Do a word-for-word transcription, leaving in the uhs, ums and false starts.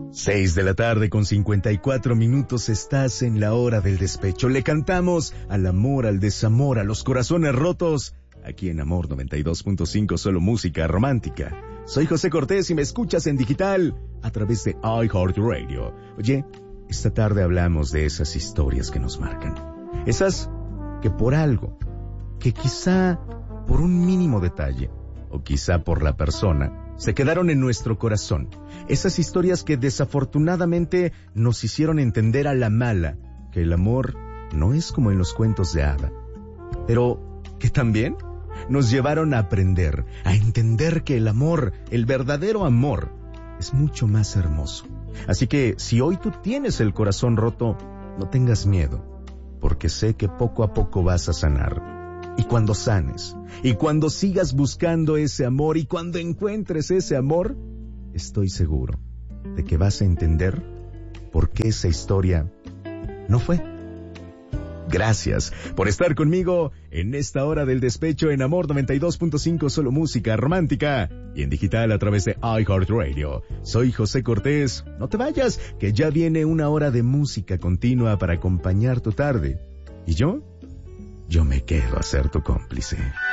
Seis de la tarde con cincuenta y cuatro minutos, estás en la hora del despecho. Le cantamos al amor, al desamor, a los corazones rotos. Aquí en Amor noventa y dos punto cinco, solo música romántica. Soy José Cortés y me escuchas en digital a través de iHeartRadio. Oye, esta tarde hablamos de esas historias que nos marcan. Esas que por algo, que quizá por un mínimo detalle, o quizá por la persona, se quedaron en nuestro corazón. Esas historias que desafortunadamente nos hicieron entender a la mala que el amor no es como en los cuentos de hada, pero que también nos llevaron a aprender, a entender que el amor, el verdadero amor, es mucho más hermoso. Así que si hoy tú tienes el corazón roto, no tengas miedo, porque sé que poco a poco vas a sanar. Y cuando sanes, y cuando sigas buscando ese amor, y cuando encuentres ese amor, estoy seguro de que vas a entender por qué esa historia no fue. Gracias por estar conmigo en esta hora del despecho en Amor noventa y dos punto cinco, solo música romántica, y en digital a través de iHeartRadio. Soy José Cortés. No te vayas, que ya viene una hora de música continua para acompañar tu tarde. ¿Y yo? Yo me quedo a ser tu cómplice.